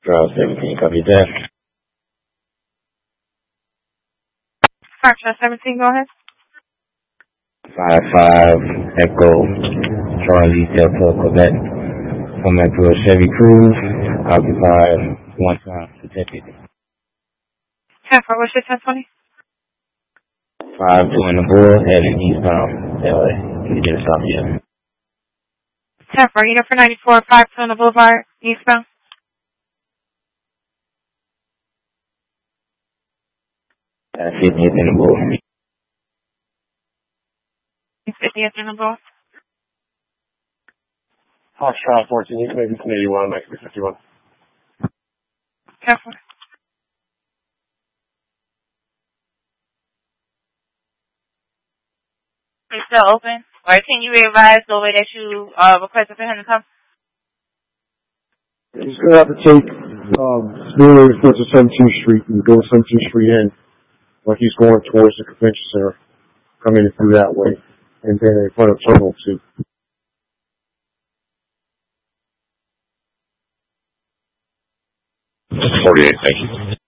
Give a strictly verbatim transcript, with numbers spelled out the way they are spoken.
Drive seventeen, copy that. Foxtrot seventeen, go ahead. five five, Echo, Charlie, Delta, Quebec. Coming to a Chevy Cruze, occupied one time for deputy. ten four, what's your ten twenty? five two in the bull, heading eastbound, L A. Can you get a stop yet? ten four, you know for ninety-four, five two on the Boulevard, eastbound. Uh, fiftieth in the bull. fiftieth in the Boulevard. Foxtrot fourteen, you can make it to eighty-one, make it fifty-one. ten four. It's still open? Or can you revise the way that you uh, requested for him to come? He's going to have to take um, Speedway towards the seventeenth Street and go to seventeenth Street in, like he's going towards the convention center, coming through that way, and then in front of Terminal two. forty-eight, thank you.